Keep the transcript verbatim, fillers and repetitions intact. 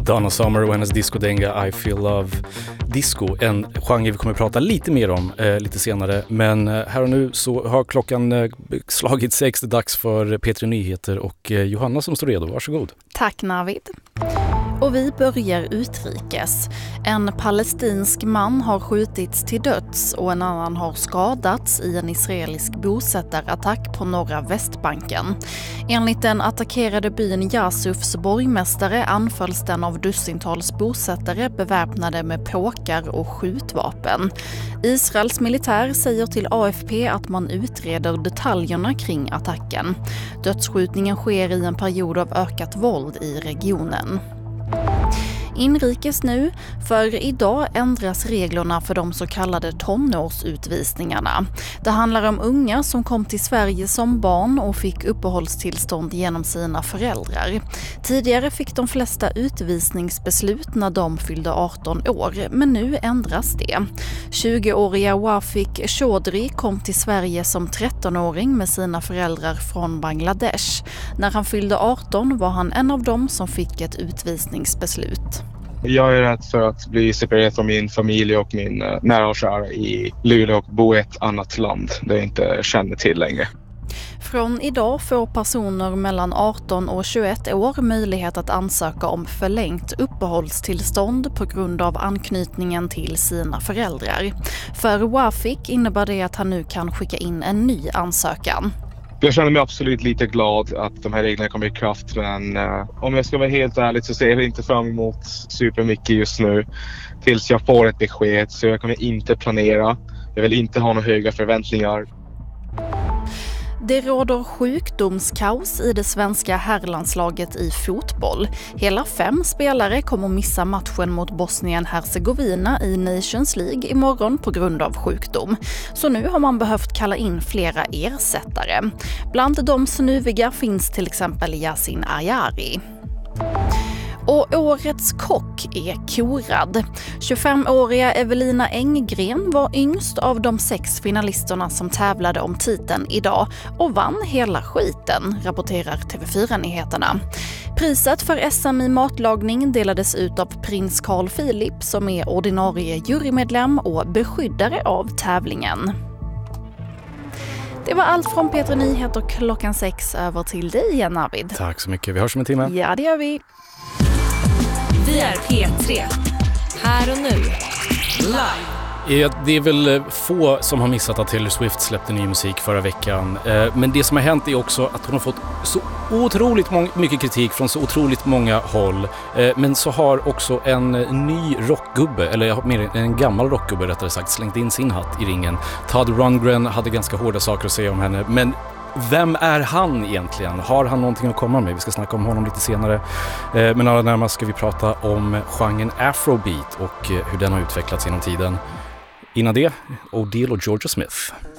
Donna Summer och hennes discodänga I Feel Love. Disco, en genre vi kommer att prata lite mer om eh, lite senare. Men eh, här och nu så har klockan eh, slagit sex. Det är dags för P tre Nyheter och eh, Johanna som står redo. Varsågod. Tack Navid. Och vi börjar utrikes. En palestinsk man har skjutits till döds och en annan har skadats i en israelisk bosättarattack på norra Västbanken. Enligt den attackerade byn Yasufs borgmästare anfölls den av dussintals bosättare beväpnade med påkar och skjutvapen. Israels militär säger till A F P att man utreder detaljerna kring attacken. Dödsskjutningen sker i en period av ökat våld i regionen. Inrikes nu, för idag ändras reglerna för de så kallade tonårsutvisningarna. Det handlar om unga som kom till Sverige som barn och fick uppehållstillstånd genom sina föräldrar. Tidigare fick de flesta utvisningsbeslut när de fyllde arton år, men nu ändras det. tjugoåriga Wafik Chaudhry kom till Sverige som trettonåring med sina föräldrar från Bangladesh. När han fyllde arton var han en av dem som fick ett utvisningsbeslut. Jag är rädd för att bli separerad från min familj och min nära och kära i Luleå och bo i ett annat land där jag inte känner till längre. Från idag får personer mellan arton och tjugoett år möjlighet att ansöka om förlängt uppehållstillstånd på grund av anknytningen till sina föräldrar. För Wafik innebär det att han nu kan skicka in en ny ansökan. Jag känner mig absolut lite glad att de här reglerna kommer i kraft, men uh, om jag ska vara helt ärlig så ser jag inte fram emot supermycket just nu tills jag får ett besked, så jag kommer inte planera. Jag vill inte ha några höga förväntningar. Det råder sjukdomskaos i det svenska herrlandslaget i fotboll. Hela fem spelare kommer missa matchen mot Bosnien-Hercegovina i Nations League imorgon på grund av sjukdom. Så nu har man behövt kalla in flera ersättare. Bland de snuviga finns till exempel Yasin Ayari. Och årets kock är korad. tjugofemåriga Evelina Enggren var yngst av de sex finalisterna som tävlade om titeln idag och vann hela skiten, rapporterar T V fyra-nyheterna. Priset för S M i matlagning delades ut av prins Carl Philip som är ordinarie jurymedlem och beskyddare av tävlingen. Det var allt från P tre Nyheter klockan sex. Över till dig igen, Navid. Tack så mycket. Vi hörs om en timme. Ja, det gör vi. Vi är P tre. Här och nu. Live. Det är väl få som har missat att Taylor Swift släppte ny musik förra veckan. Men det som har hänt är också att hon har fått så otroligt mycket kritik från så otroligt många håll. Men så har också en ny rockgubbe, eller mer en gammal rockgubbe rättare sagt, slängt in sin hatt i ringen. Todd Rundgren hade ganska hårda saker att säga om henne, men vem är han egentligen? Har han någonting att komma med? Vi ska snacka om honom lite senare. Men allra närmast ska vi prata om genren Afrobeat och hur den har utvecklats genom tiden. Innan det, O'Deal och Georgia Smith.